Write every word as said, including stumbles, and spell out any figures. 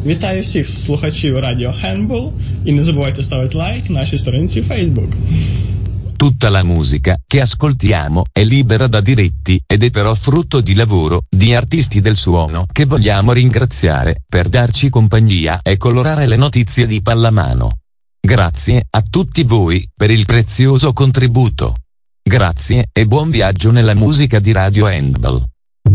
Вітаю всіх слухачів радіо Handball і не забувайте ставити лайк нашій сторінці Facebook. Tutta la musica che ascoltiamo è libera da diritti ed è però frutto di lavoro di artisti del suono che vogliamo ringraziare per darci compagnia e colorare le notizie di pallamano. Grazie a tutti voi per il prezioso contributo. Grazie e buon viaggio nella musica di Radio Handball.